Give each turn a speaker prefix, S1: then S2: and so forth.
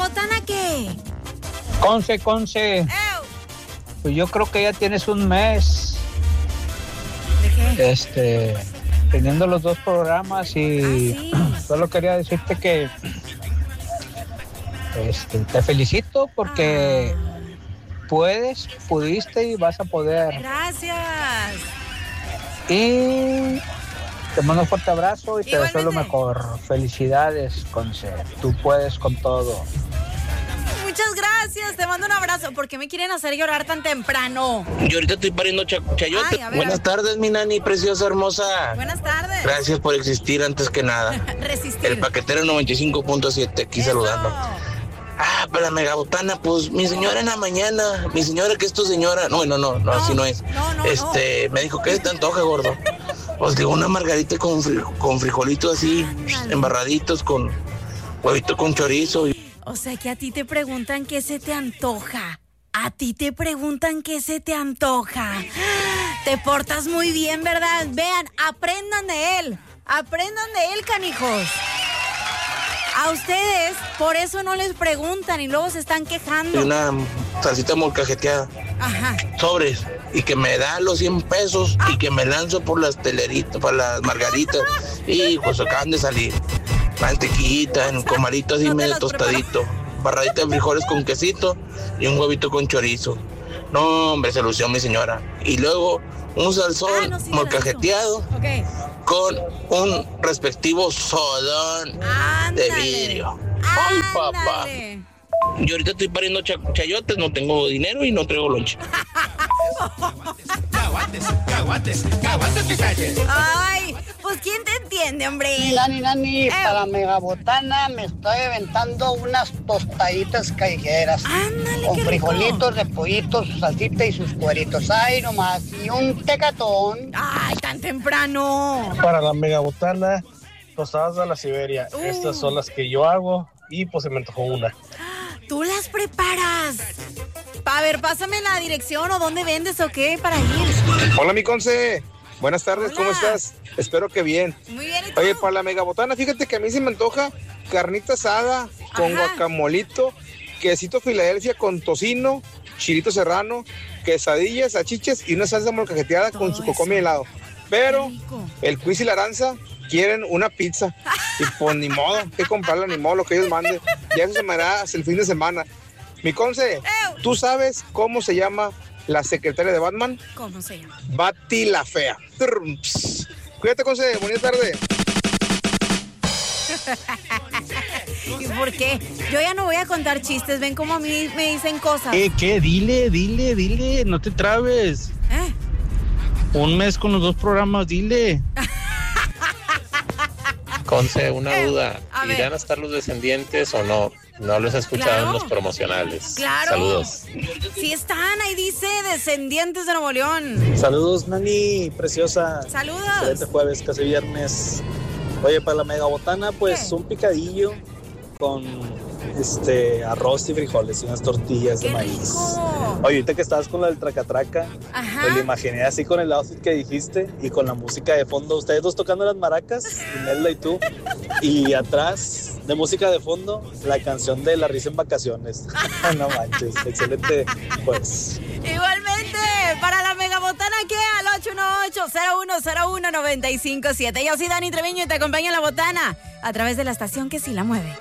S1: botana qué?
S2: Conce.
S1: ¡Ew!
S2: Pues yo creo que ya tienes un mes.
S1: ¿De qué?
S2: Teniendo los dos programas y
S1: Sí.
S2: solo quería decirte que te felicito porque pudiste y vas a poder.
S1: Gracias.
S2: Y te mando un fuerte abrazo y te deseo lo
S1: Igualmente.
S2: mejor. Felicidades, Conce. Tú puedes con todo.
S1: Muchas gracias, te mando un abrazo. ¿Por qué me quieren hacer llorar tan temprano?
S3: Yo ahorita estoy pariendo chayote.
S1: Ay, a ver.
S3: Buenas tardes, mi nani preciosa, hermosa.
S1: Buenas tardes.
S3: Gracias por existir antes que nada.
S1: Resistir.
S3: El paquetero 95.7 aquí
S1: Eso.
S3: saludando. Para la megabotana, pues mi señora en la mañana, mi señora que es tu señora. No, así no es.
S1: No.
S3: Me dijo, ¿qué te antoja, gordo? Pues digo, una margarita con frijolitos así,
S1: Ándale.
S3: embarraditos, con huevito con chorizo.
S1: O sea que a ti te preguntan qué se te antoja. A ti te preguntan qué se te antoja. Te portas muy bien, ¿verdad? Vean, aprendan de él. Aprendan de él, canijos. A ustedes, por eso no les preguntan y luego se están
S3: Y
S1: quejando.
S3: una salsita molcajeteada.
S1: Ajá.
S3: Sobres, y que me da los 100 pesos y que me lanzo por las teleritas, por las margaritas. Y pues acaban de salir. Mantequillita, en comarito así
S1: No te
S3: medio
S1: las
S3: tostadito. Barradita de frijoles con quesito y un huevito con chorizo. No, hombre, se lució mi señora. Y luego un salsón
S1: No, sí,
S3: molcajeteado
S1: Ok.
S3: con un respectivo sodón de
S1: Ándale.
S3: vidrio. ¡Ay, papá!
S1: Ándale.
S3: Yo ahorita estoy pariendo chayotes, no tengo dinero y no traigo lonche.
S4: Caguates, pistaches.
S1: Ay, pues ¿quién te entiende, hombre?
S5: Nani, para la megabotana me estoy aventando unas tostaditas callejeras.
S1: Ándale,
S5: Con
S1: qué rico.
S5: frijolitos, repollitos, su salsita y sus cueritos. Ay, nomás. Y un tecatón.
S1: Ay, tan temprano.
S6: Para la megabotana, tostadas de la Siberia. Estas son las que yo hago y pues se me antojó una.
S1: Tú las preparas. A ver, pásame la dirección o dónde vendes o qué para ir.
S7: Hola, mi Conce. Buenas tardes,
S1: Hola.
S7: ¿cómo estás? Espero que bien.
S1: Muy bien, ¿y tú?
S7: Oye, para la megabotana, fíjate que a mí se me antoja carnita asada con
S1: Ajá.
S7: guacamolito, quesito Filadelfia con tocino, chilito serrano, quesadillas, salchiches y una salsa molcajeteada
S1: Todo
S7: con su
S1: eso.
S7: cocom y helado. Pero
S1: Qué rico.
S7: el quiz y la aranza quieren una pizza. Y pues ni modo, que comprarla, ni modo, lo que ellos manden. Ya eso se me hará hasta el fin de semana. Mi Conce, ¿tú sabes cómo se llama la secretaria de Batman?
S1: ¿Cómo se llama?
S7: Bati la fea. Trumps. Cuídate, Conce, bonita tarde.
S1: ¿Y por qué? Yo ya no voy a contar chistes. Ven cómo a mí me dicen cosas.
S2: ¿Qué? Dile, no te trabes.
S1: ¿Eh?
S2: Un mes con los dos programas, dile.
S8: Conce, una duda.
S1: a ver.
S8: ¿Irán a estar los descendientes o no? No los he escuchado
S1: Claro.
S8: en los promocionales.
S1: Claro.
S8: Saludos.
S1: Sí están, ahí dice Descendientes de Nuevo León.
S6: Saludos, Nani, preciosa.
S1: Saludos.
S6: Excelente jueves, casi viernes. Oye, para la megabotana, pues
S1: ¿Qué?
S6: un picadillo con arroz y frijoles y unas tortillas de
S1: ¡Qué
S6: maíz.
S1: rico!
S6: Oye, ahorita que estabas con la del tracatraca,
S1: Ajá.
S6: me lo imaginé así con el outfit que dijiste y con la música de fondo, ustedes dos tocando las maracas, Imelda y tú, y atrás de música de fondo, la canción de La Risa en Vacaciones. No manches, excelente pues.
S1: Igualmente, para la megabotana que al 818-0101-957. Yo soy Dani Treviño y te acompaño en la botana a través de la estación que sí la mueve.